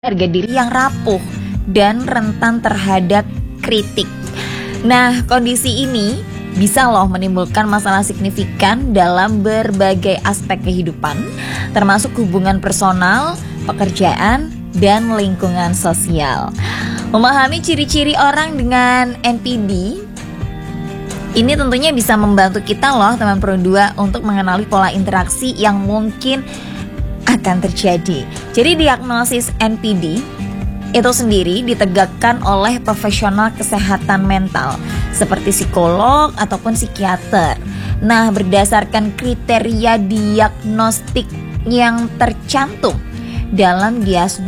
harga diri yang rapuh dan rentan terhadap kritik. Nah, kondisi ini bisa loh menimbulkan masalah signifikan dalam berbagai aspek kehidupan, termasuk hubungan personal, pekerjaan, dan lingkungan sosial. Memahami ciri-ciri orang dengan NPD ini tentunya bisa membantu kita loh teman Pro 2 untuk mengenali pola interaksi yang mungkin akan terjadi. Jadi diagnosis NPD itu sendiri ditegakkan oleh profesional kesehatan mental seperti psikolog ataupun psikiater. Nah, berdasarkan kriteria diagnostik yang tercantum dalam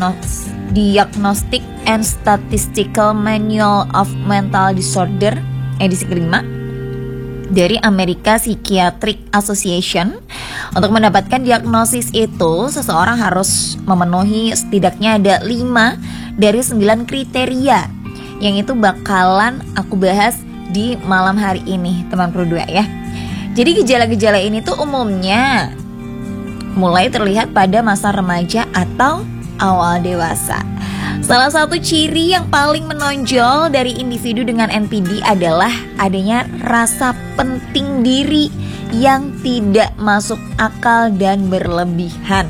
Diagnostic and Statistical Manual of Mental Disorder edisi kelima dari American Psychiatric Association. Untuk mendapatkan diagnosis itu, seseorang harus memenuhi setidaknya ada 5 dari 9 kriteria yang itu bakalan aku bahas di malam hari ini, teman Pro 2 ya. Jadi gejala-gejala ini tuh umumnya mulai terlihat pada masa remaja atau awal dewasa. Salah satu ciri yang paling menonjol dari individu dengan NPD adalah adanya rasa penting diri yang tidak masuk akal dan berlebihan,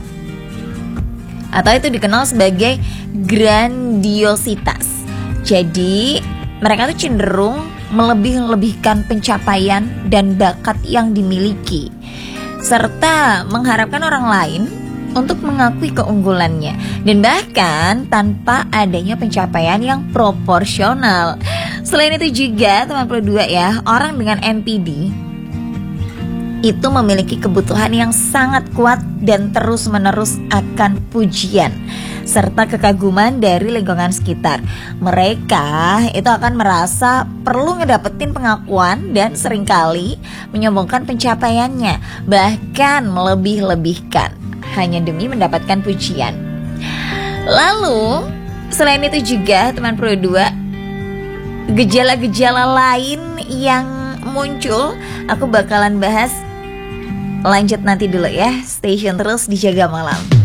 atau itu dikenal sebagai grandiositas. Jadi mereka tuh cenderung melebih-lebihkan pencapaian dan bakat yang dimiliki, serta mengharapkan orang lain untuk mengakui keunggulannya, dan bahkan tanpa adanya pencapaian yang proporsional. Selain itu juga teman Pro 2 ya, orang dengan NPD itu memiliki kebutuhan yang sangat kuat dan terus-menerus akan pujian serta kekaguman dari lingkungan sekitar. Mereka itu akan merasa perlu ngedapetin pengakuan dan seringkali menyombongkan pencapaiannya, bahkan melebih-lebihkan hanya demi mendapatkan pujian. Lalu selain itu juga teman Pro 2, gejala-gejala lain yang muncul aku bakalan bahas lanjut nanti dulu ya. Stay tune terus di Jaga Malam.